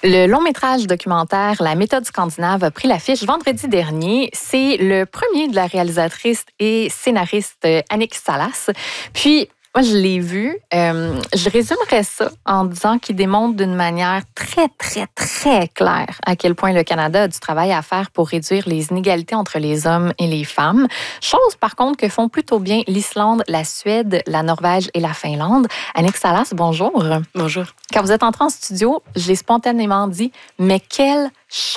Le long-métrage documentaire La méthode scandinave a pris l'affiche vendredi dernier. C'est le premier de la réalisatrice et scénariste Annick Salas. Puis, moi, je l'ai vu. Je résumerais ça en disant qu'il démontre d'une manière très, très, très claire à quel point le Canada a du travail à faire pour réduire les inégalités entre les hommes et les femmes. Chose, par contre, que font plutôt bien l'Islande, la Suède, la Norvège et la Finlande. Annick Salas, bonjour. Bonjour. Quand vous êtes entrée en studio, j'ai spontanément dit « Mais quel chantier! »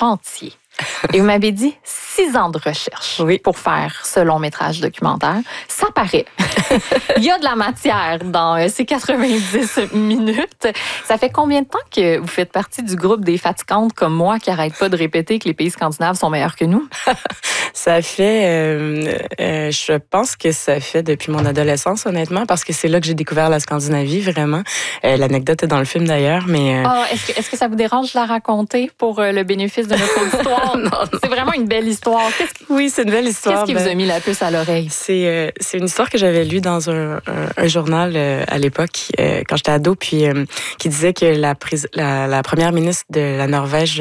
Et vous m'avez dit 6 ans de recherche pour faire ce long-métrage documentaire. Ça paraît. Il y a de la matière dans ces 90 minutes. Ça fait combien de temps que vous faites partie du groupe des fatigantes comme moi qui n'arrêtent pas de répéter que les pays scandinaves sont meilleurs que nous? Ça fait, je pense que ça fait depuis mon adolescence, honnêtement, parce que c'est là que j'ai découvert la Scandinavie, vraiment. L'anecdote est dans le film, d'ailleurs, mais... Est-ce que ça vous dérange de la raconter pour le bénéfice de notre auditoire? Non. C'est vraiment une belle histoire. Oui, c'est une belle histoire. Qu'est-ce qui vous a mis la puce à l'oreille? C'est une histoire que j'avais lue dans un journal à l'époque, quand j'étais ado, puis qui disait que la première ministre de la Norvège...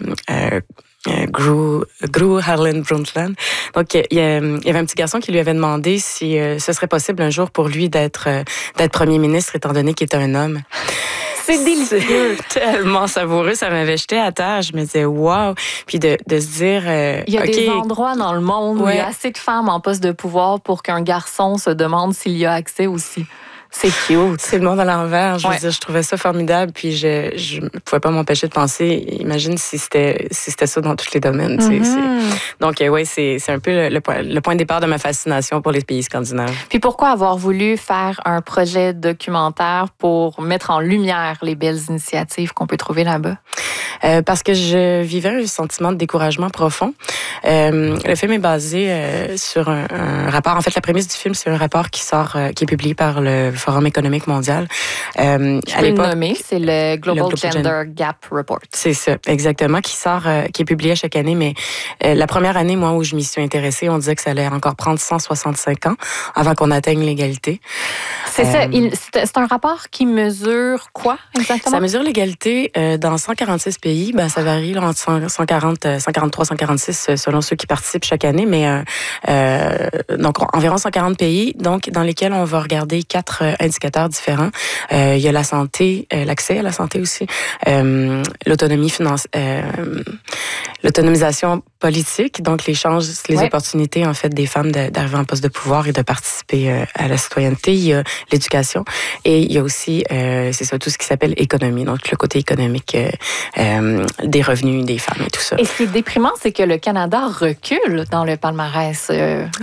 Gro Harlem Brundtland. Donc, il y avait un petit garçon qui lui avait demandé si ce serait possible un jour pour lui d'être premier ministre, étant donné qu'il était un homme. C'est délicieux. Tellement savoureux. Ça m'avait jeté à terre. Je me disais, wow. Puis de se dire... il y a des endroits dans le monde où il y a assez de femmes en poste de pouvoir pour qu'un garçon se demande s'il y a accès aussi. C'est cute. C'est le monde à l'envers. Je veux dire, je trouvais ça formidable. Puis je pouvais pas m'empêcher de penser, imagine si c'était ça dans tous les domaines. Donc, oui, c'est un peu le point de départ de ma fascination pour les pays scandinaves. Puis pourquoi avoir voulu faire un projet documentaire pour mettre en lumière les belles initiatives qu'on peut trouver là-bas? Parce que je vivais un sentiment de découragement profond. Le film est basé sur un rapport. En fait, la prémisse du film, c'est un rapport qui est publié par le Forum économique mondial. À l'époque, le nommer, c'est le Global Gender Gap Report. C'est ça, exactement, qui est publié chaque année. Mais la première année, moi, où je m'y suis intéressée, on disait que ça allait encore prendre 165 ans avant qu'on atteigne l'égalité. C'est ça. C'est un rapport qui mesure quoi exactement? Ça mesure l'égalité dans 146 pays. Ben, ça varie là, entre 143, 146 selon ceux qui participent chaque année, mais donc environ 140 pays, donc dans lesquels on va regarder 4 indicateurs différents. Il y a la santé, l'accès à la santé aussi, l'autonomisation politique, donc les opportunités en fait des femmes d'arriver en poste de pouvoir et de participer à la citoyenneté. Il y a l'éducation et il y a aussi c'est ça, tout ce qui s'appelle économie, donc le côté économique des revenus des femmes et tout ça. Et ce qui est déprimant, c'est que le Canada recule dans le palmarès.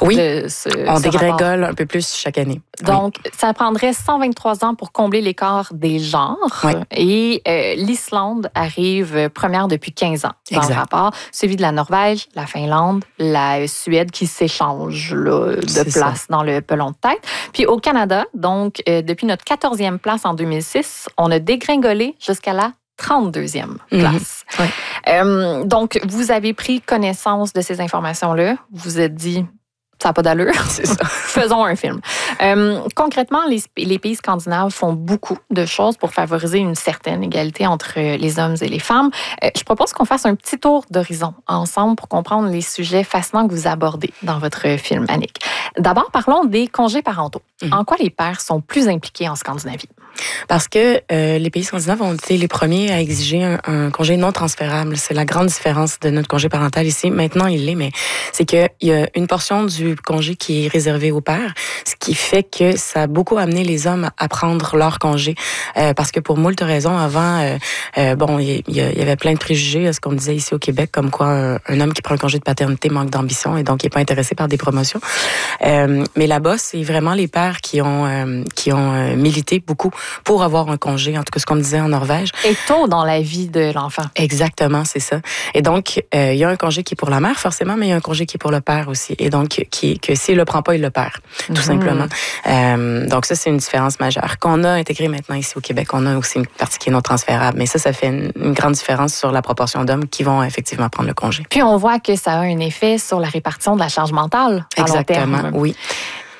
On dégrégole un peu plus chaque année. Donc, ça prendrait 123 ans pour combler l'écart des genres. Oui. Et l'Islande arrive première depuis 15 ans dans le rapport, suivi de la Norvège, la Finlande, la Suède qui s'échangent de place dans le pelon de tête. Puis au Canada, donc, depuis notre 14e place en 2006, on a dégringolé jusqu'à la 32e place. Donc, vous avez pris connaissance de ces informations-là. Vous vous êtes dit, ça n'a pas d'allure. C'est ça. Faisons un film. Concrètement, les pays scandinaves font beaucoup de choses pour favoriser une certaine égalité entre les hommes et les femmes. Je propose qu'on fasse un petit tour d'horizon ensemble pour comprendre les sujets fascinants que vous abordez dans votre film, Annick. D'abord, parlons des congés parentaux. En quoi les pères sont plus impliqués en Scandinavie? Parce que les pays scandinaves ont été les premiers à exiger un congé non transférable. C'est la grande différence de notre congé parental ici. Maintenant, il l'est, mais c'est qu'il y a une portion du congé qui est réservée aux pères, ce qui fait que ça a beaucoup amené les hommes à prendre leur congé. Parce que pour moult raisons, avant, il y avait plein de préjugés, ce qu'on disait ici au Québec, comme quoi un homme qui prend un congé de paternité manque d'ambition et donc il n'est pas intéressé par des promotions. Mais là-bas, c'est vraiment les pères qui ont milité beaucoup pour avoir un congé, en tout cas ce qu'on me disait en Norvège. Et tôt dans la vie de l'enfant. Exactement, c'est ça. Et donc, il y a un congé qui est pour la mère, forcément, mais il y a un congé qui est pour le père aussi. Et donc, que s'il le prend pas, il le perd, tout simplement. Donc ça, c'est une différence majeure. Qu'on a intégré maintenant ici au Québec, on a aussi une partie qui est non transférable. Mais ça fait une grande différence sur la proportion d'hommes qui vont effectivement prendre le congé. Puis on voit que ça a un effet sur la répartition de la charge mentale à long terme. Exactement, oui.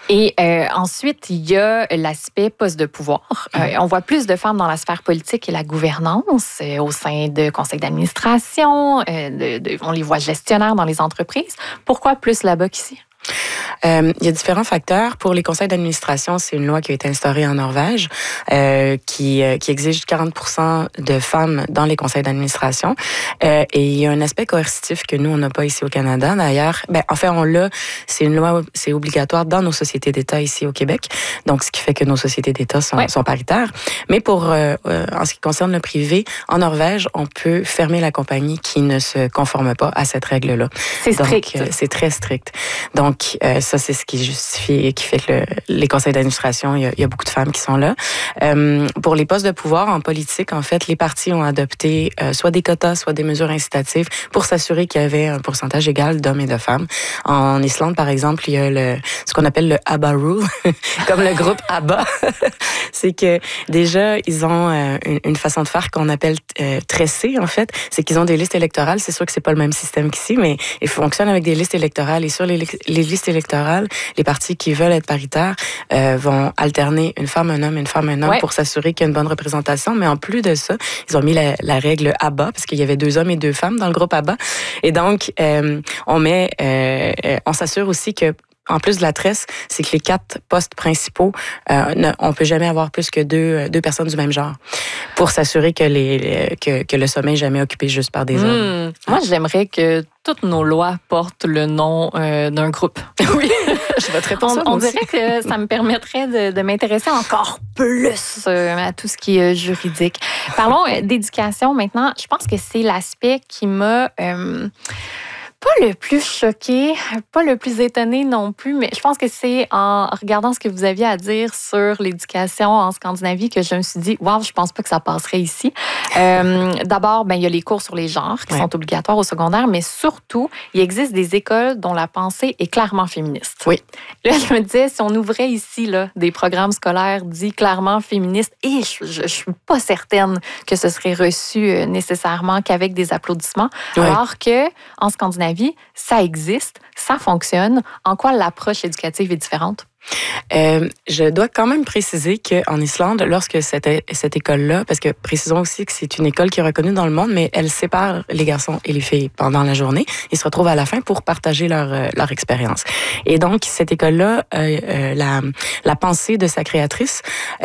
Et ensuite, il y a l'aspect poste de pouvoir. On voit plus de femmes dans la sphère politique et la gouvernance au sein de conseils d'administration. On les voit gestionnaires dans les entreprises. Pourquoi plus là-bas qu'ici? Il y a différents facteurs. Pour les conseils d'administration, c'est une loi qui a été instaurée en Norvège qui exige 40% de femmes dans les conseils d'administration. Et il y a un aspect coercitif que nous, on n'a pas ici au Canada. D'ailleurs, en fait, on l'a. C'est une loi, c'est obligatoire dans nos sociétés d'État ici au Québec. Donc, ce qui fait que nos sociétés d'État sont paritaires. Mais pour en ce qui concerne le privé, en Norvège, on peut fermer la compagnie qui ne se conforme pas à cette règle-là. C'est strict. Donc, c'est très strict. Donc, ça, c'est ce qui justifie et qui fait que les conseils d'administration, il y a beaucoup de femmes qui sont là. Pour les postes de pouvoir en politique, en fait, les partis ont adopté soit des quotas, soit des mesures incitatives pour s'assurer qu'il y avait un pourcentage égal d'hommes et de femmes. En Islande, par exemple, il y a ce qu'on appelle le ABBA Rule, comme le groupe ABBA. C'est que déjà, ils ont une façon de faire qu'on appelle tressée, en fait. C'est qu'ils ont des listes électorales. C'est sûr que c'est pas le même système qu'ici, mais ils fonctionnent avec des listes électorales. Et sur les listes électorales, les partis qui veulent être paritaires vont alterner une femme, un homme, une femme, un homme pour s'assurer qu'il y a une bonne représentation. Mais en plus de ça, ils ont mis la règle ABBA parce qu'il y avait 2 hommes et 2 femmes dans le groupe ABBA. Et donc, on s'assure aussi que en plus de la tresse, c'est que les 4 postes principaux, on peut jamais avoir plus que deux personnes du même genre pour s'assurer que le sommet n'est jamais occupé juste par des hommes. Moi, j'aimerais que toutes nos lois portent le nom d'un groupe. Oui, je voterais pour ça. On dirait que ça me permettrait de m'intéresser encore plus à tout ce qui est juridique. Parlons d'éducation maintenant. Je pense que c'est l'aspect qui m'a... pas le plus choqué, pas le plus étonné non plus, mais je pense que c'est en regardant ce que vous aviez à dire sur l'éducation en Scandinavie que je me suis dit, waouh, je pense pas que ça passerait ici. D'abord, il y a les cours sur les genres qui sont obligatoires au secondaire, mais surtout, il existe des écoles dont la pensée est clairement féministe. Oui. Là, je me disais, si on ouvrait ici là, des programmes scolaires dits clairement féministes, et je suis pas certaine que ce serait reçu nécessairement qu'avec des applaudissements, alors que en Scandinavie, ça existe, ça fonctionne. En quoi l'approche éducative est différente? Je dois quand même préciser qu'en Islande, lorsque cette école-là, parce que précisons aussi que c'est une école qui est reconnue dans le monde, mais elle sépare les garçons et les filles pendant la journée. Ils se retrouvent à la fin pour partager leur expérience. Et donc, cette école-là, la pensée de sa créatrice,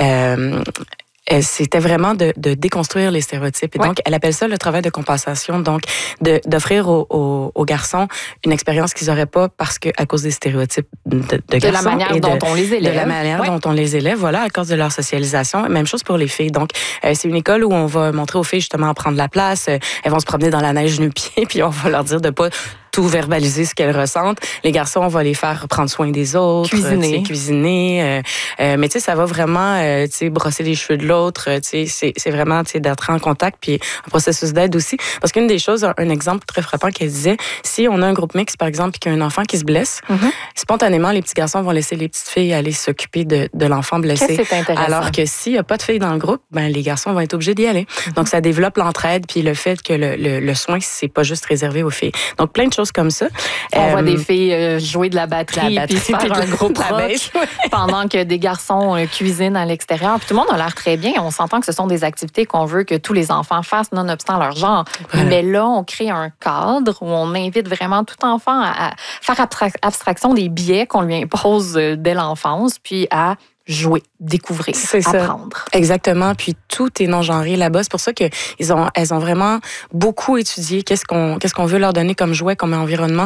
c'était vraiment de déconstruire les stéréotypes. Et donc, elle appelle ça le travail de compensation, donc d'offrir aux garçons une expérience qu'ils n'auraient pas à cause des stéréotypes de garçons. De la manière dont on les élève. De la manière dont on les élève, voilà, à cause de leur socialisation. Même chose pour les filles. Donc, c'est une école où on va montrer aux filles justement à prendre la place. Elles vont se promener dans la neige nu-pieds, puis on va leur dire de pas tout verbaliser ce qu'elles ressentent. Les garçons, on va les faire prendre soin des autres. Cuisiner. Mais tu sais, ça va vraiment, tu sais, brosser les cheveux de l'autre. Tu sais, c'est vraiment, tu sais, d'être en contact puis un processus d'aide aussi. Parce qu'une des choses, un exemple très frappant qu'elle disait, si on a un groupe mixte, par exemple, puis qu'il y a un enfant qui se blesse, spontanément, les petits garçons vont laisser les petites filles aller s'occuper de l'enfant blessé. C'est intéressant. Alors que s'il n'y a pas de filles dans le groupe, les garçons vont être obligés d'y aller. Donc, ça développe l'entraide puis le fait que le soin, c'est pas juste réservé aux filles. Donc, plein de choses comme ça. On voit des filles jouer de la batterie puis se faire un gros proche pendant que des garçons cuisinent à l'extérieur. Puis tout le monde a l'air très bien. On s'entend que ce sont des activités qu'on veut que tous les enfants fassent, nonobstant leur genre. Voilà. Mais là, on crée un cadre où on invite vraiment tout enfant à faire abstraction des biais qu'on lui impose dès l'enfance, puis à jouer, découvrir, apprendre. Ça. Exactement. Puis tout est non-genré là-bas. C'est pour ça elles ont vraiment beaucoup étudié qu'est-ce qu'on veut leur donner comme jouet, comme environnement.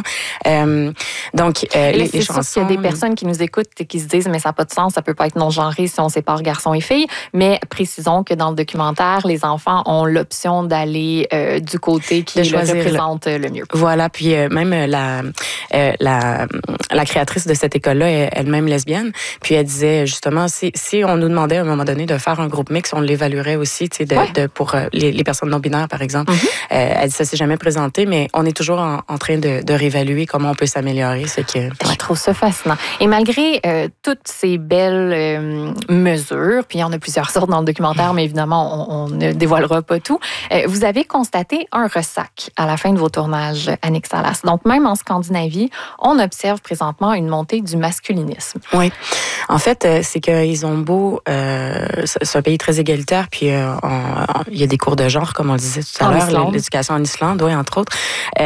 Donc, les chansons... Il y a des personnes qui nous écoutent et qui se disent, mais ça n'a pas de sens, ça peut pas être non-genré si on sépare garçons et filles. Mais précisons que dans le documentaire, les enfants ont l'option d'aller du côté qui le représente le mieux. Voilà. Puis même la créatrice de cette école-là est elle-même lesbienne. Puis elle disait justement justement, si on nous demandait à un moment donné de faire un groupe mix, on l'évaluerait aussi, tu sais, pour les personnes non-binaires, par exemple. Elle dit, ça s'est jamais présenté, mais on est toujours en train de réévaluer comment on peut s'améliorer. Je trouve ça fascinant. Et malgré toutes ces belles mesures, puis il y en a plusieurs sortes dans le documentaire, mais évidemment, on ne dévoilera pas tout, vous avez constaté un ressac à la fin de vos tournages, Annick Salas. Donc, même en Scandinavie, on observe présentement une montée du masculinisme. Oui. En fait, c'est qu'ils ont beau... c'est un pays très égalitaire, puis il y a des cours de genre, comme on le disait tout à l'heure, l'éducation en Islande, oui, entre autres.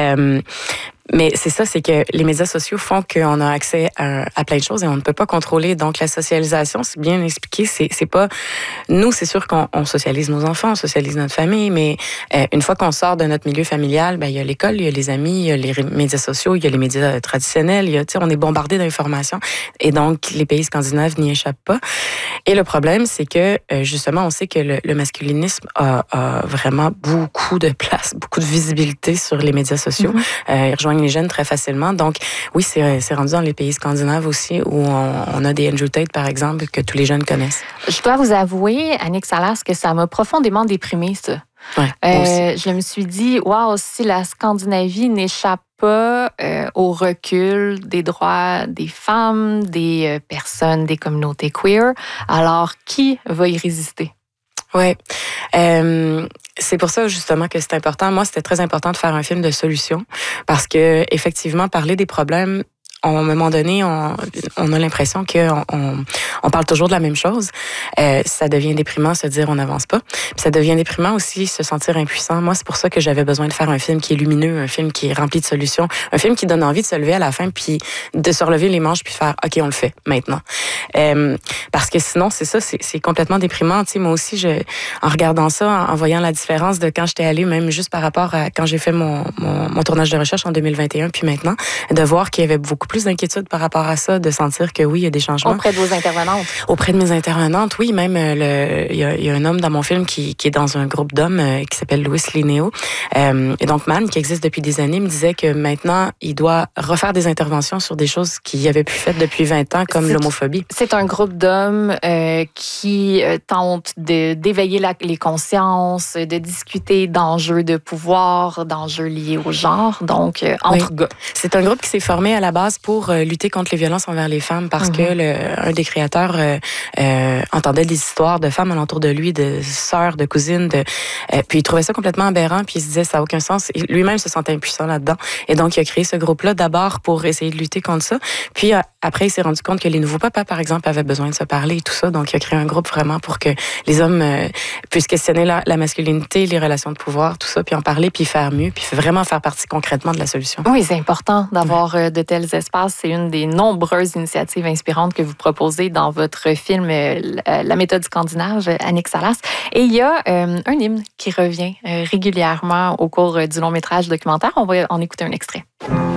Mais c'est ça, c'est que les médias sociaux font qu'on a accès à plein de choses et on ne peut pas contrôler. Donc, la socialisation, c'est bien expliqué, c'est pas... Nous, c'est sûr qu'on socialise nos enfants, on socialise notre famille, mais une fois qu'on sort de notre milieu familial, ben il y a l'école, il y a les amis, il y a les médias sociaux, il y a les médias traditionnels, on est bombardé d'informations. Et donc, les pays scandinaves n'y échappent pas. Et le problème, c'est que, justement, on sait que le masculinisme a vraiment beaucoup de place, beaucoup de visibilité sur les médias sociaux. Ils rejoignent les jeunes très facilement. Donc, oui, c'est rendu dans les pays scandinaves aussi où on a des Andrew Tate, par exemple, que tous les jeunes connaissent. Je dois vous avouer, Annick Salas, que ça m'a profondément déprimée, ça. Ouais, je me suis dit, waouh, si la Scandinavie n'échappe pas au recul des droits des femmes, des personnes, des communautés queer, alors qui va y résister? Oui. C'est pour ça, justement, que c'est important. Moi, c'était très important de faire un film de solution parce que, effectivement, parler des problèmes, à un moment donné, on a l'impression qu'on parle toujours de la même chose. Ça devient déprimant se dire on n'avance pas. Puis ça devient déprimant aussi se sentir impuissant. Moi, c'est pour ça que j'avais besoin de faire un film qui est lumineux, un film qui est rempli de solutions, un film qui donne envie de se lever à la fin puis de se relever les manches puis faire OK, on le fait maintenant. Parce que sinon, c'est ça, c'est complètement déprimant. Tu sais, moi aussi, en regardant ça, en voyant la différence de quand j'étais allée, même juste par rapport à quand j'ai fait mon tournage de recherche en 2021 puis maintenant, de voir qu'il y avait beaucoup plus d'inquiétude par rapport à ça, de sentir que oui, il y a des changements. Auprès de vos intervenantes? Auprès de mes intervenantes, oui. Même, il y a un homme dans mon film qui est dans un groupe d'hommes qui s'appelle Louis Linéo. Et donc, Man, qui existe depuis des années, me disait que maintenant, il doit refaire des interventions sur des choses qu'il avait pu faire depuis 20 ans, comme l'homophobie. C'est un groupe d'hommes qui tente d'éveiller les consciences, de discuter d'enjeux de pouvoir, d'enjeux liés au genre, donc entre gars. C'est un groupe qui s'est formé à la base pour lutter contre les violences envers les femmes parce que un des créateurs entendait des histoires de femmes alentour de lui, de sœurs, de cousines, puis il trouvait ça complètement aberrant, puis il se disait ça n'a aucun sens. Et lui-même se sentait impuissant là-dedans. Et donc, il a créé ce groupe-là d'abord pour essayer de lutter contre ça. Puis après, il s'est rendu compte que les nouveaux papas, par exemple, avaient besoin de se parler et tout ça. Donc, il a créé un groupe vraiment pour que les hommes puissent questionner la masculinité, les relations de pouvoir, tout ça, puis en parler, puis faire mieux, puis vraiment faire partie concrètement de la solution. Oui, c'est important d'avoir de tels espaces. C'est une des nombreuses initiatives inspirantes que vous proposez dans votre film La méthode scandinave, Annick Salas. Et il y a un hymne qui revient régulièrement au cours du long-métrage documentaire. On va en écouter un extrait.